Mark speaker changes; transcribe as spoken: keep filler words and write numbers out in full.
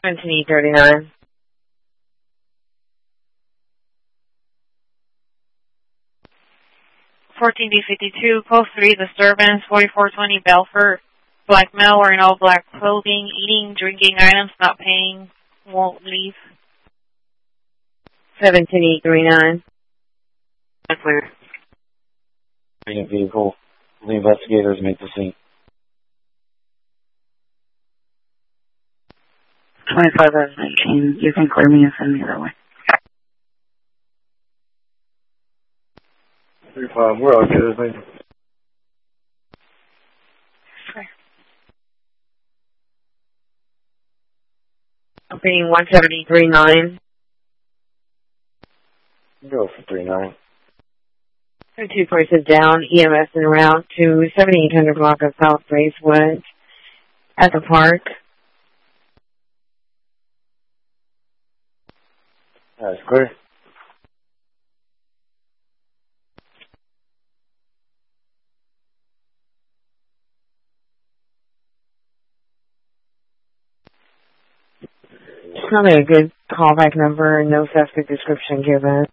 Speaker 1: seventeen E thirty-nine.
Speaker 2: fourteen D fifty-two, Post three, disturbance, forty-four twenty Belfort. Black male wearing all black clothing, eating, drinking items, not paying, won't leave.
Speaker 1: seventeen E thirty-nine.
Speaker 3: Clear. Vehicle. The investigators make the scene.
Speaker 4: twenty-five out of nineteen. You can clear me and send me that way.
Speaker 3: thirty-five, we're all good, thank you.
Speaker 1: Operating one seventy thirty-nine.
Speaker 3: Go for three nine.
Speaker 1: Two places down, E M S en route to seventy-eight hundred block of South Bracewood at the park.
Speaker 3: That's clear.
Speaker 1: It's not a good callback number, no suspect description given.